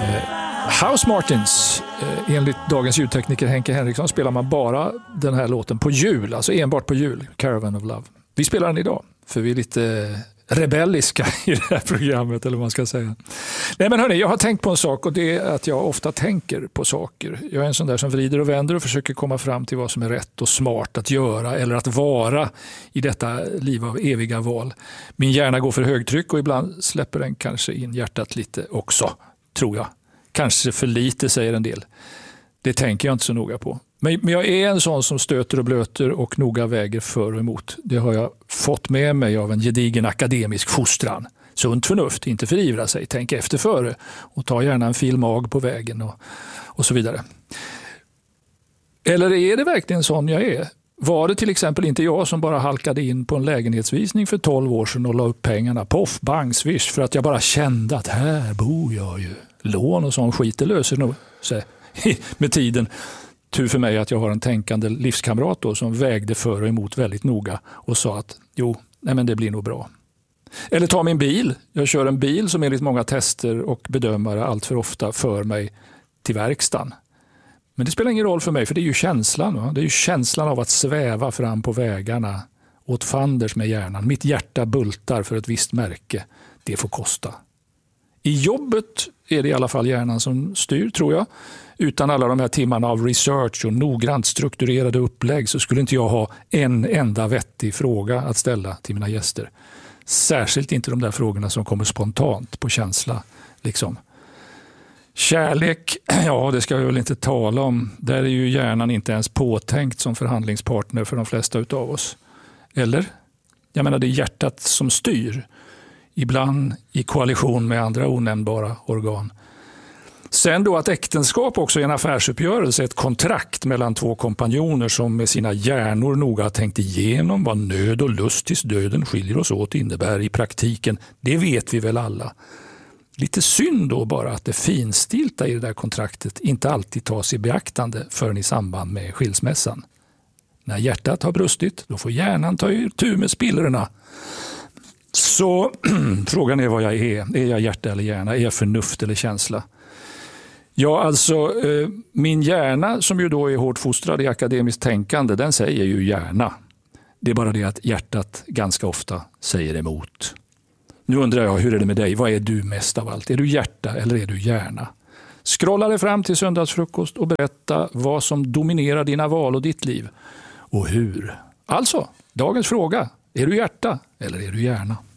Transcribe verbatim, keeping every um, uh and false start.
House Martins, enligt dagens ljudtekniker Henke Henriksson spelar man bara den här låten på jul, alltså enbart på jul, Caravan of Love. Vi spelar den idag för vi är lite rebelliska i det här programmet, eller vad man ska säga. Nej men hörni, jag har tänkt på en sak, och det är att jag ofta tänker på saker. Jag är en sån där som vrider och vänder och försöker komma fram till vad som är rätt och smart att göra eller att vara i detta liv av eviga val. Min hjärna går för högtryck och ibland släpper den kanske in hjärtat lite också, tror jag. Kanske för lite, säger en del. Det tänker jag inte så noga på. Men, men jag är en sån som stöter och blöter och noga väger för och emot. Det har jag fått med mig av en gedigen akademisk fostran. Sunt förnuft, inte förivra sig, tänk efter före och ta gärna en fil mag på vägen och, och så vidare. Eller är det verkligen sån jag är? Var det till exempel inte jag som bara halkade in på en lägenhetsvisning för tolv år sedan och la upp pengarna, poff, bang, swish, för att jag bara kände att här bor jag ju. Lån och sån skit, det löser nog sig med tiden. Tur för mig att jag har en tänkande livskamrat då, som vägde för och emot väldigt noga och sa att jo, nej men det blir nog bra. Eller ta min bil. Jag kör en bil som enligt många tester och bedömare allt för ofta för mig till verkstaden. Men det spelar ingen roll för mig, för det är ju känslan. Va? Det är ju känslan av att sväva fram på vägarna åt fanders med hjärnan. Mitt hjärta bultar för ett visst märke. Det får kosta. I jobbet är det i alla fall hjärnan som styr, tror jag. Utan alla de här timmarna av research och noggrant strukturerade upplägg så skulle inte jag ha en enda vettig fråga att ställa till mina gäster. Särskilt inte de där frågorna som kommer spontant på känsla. Liksom. Kärlek, ja det ska vi väl inte tala om. Där är ju hjärnan inte ens påtänkt som förhandlingspartner för de flesta utav oss. Eller? Jag menar det är hjärtat som styr. Ibland i koalition med andra onämnbara organ. Sen då att äktenskap också är en affärsuppgörelse, ett kontrakt mellan två kompanjoner som med sina hjärnor noga har tänkt igenom vad nöd och lust tills döden skiljer oss åt innebär i praktiken. Det vet vi väl alla. Lite synd då bara att det finstilta i det där kontraktet inte alltid tas i beaktande förrän i samband med skilsmässan. När hjärtat har brustit, då får hjärnan ta tur med spillrorna. Så frågan är vad jag är. Är jag hjärta eller hjärna? Är jag förnuft eller känsla? Ja, alltså eh, min hjärna som ju då är hårt fostrad i akademiskt tänkande, den säger ju hjärna. Det är bara det att hjärtat ganska ofta säger emot. Nu undrar jag, hur är det med dig? Vad är du mest av allt? Är du hjärta eller är du hjärna? Scrolla dig fram till söndagsfrukost och berätta vad som dominerar dina val och ditt liv. Och hur? Alltså, dagens fråga. Är du hjärta eller är du hjärna?